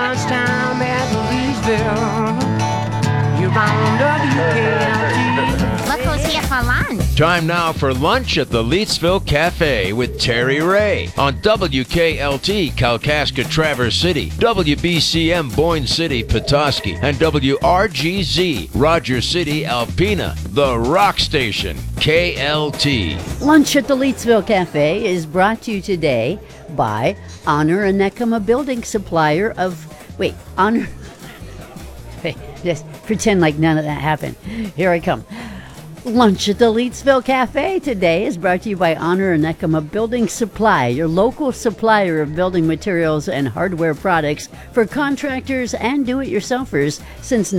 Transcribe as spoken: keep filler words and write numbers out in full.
lunchtime at Leesville. You're on W K L T. Look who's here for lunch. Time now for lunch at the Leetsville Cafe with Terry Ray on W K L T Kalkaska Traverse City, W B C M Boyne City Petoskey, and W R G Z Rogers City Alpena, the rock station, K L T. Lunch at the Leetsville Cafe is brought to you today by Honor Anekama Building Supplier of... Wait, Honor... Wait, just pretend like none of that happened. Here I come. Lunch at the Leetsville Cafe today is brought to you by Honor Anekama Building Supply, your local supplier of building materials and hardware products for contractors and do-it-yourselfers since